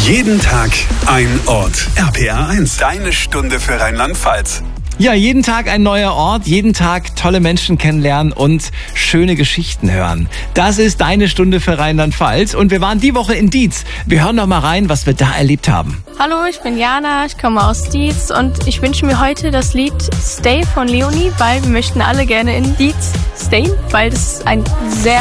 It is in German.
Jeden Tag ein Ort. RPR1, deine Stunde für Rheinland-Pfalz. Ja, jeden Tag ein neuer Ort, jeden Tag tolle Menschen kennenlernen und schöne Geschichten hören. Das ist deine Stunde für Rheinland-Pfalz und wir waren die Woche in Dietz. Wir hören noch mal rein, was wir da erlebt haben. Hallo, ich bin Jana, ich komme aus Dietz und ich wünsche mir heute das Lied Stay von Leonie, weil wir möchten alle gerne in Dietz stayen, weil das ist ein sehr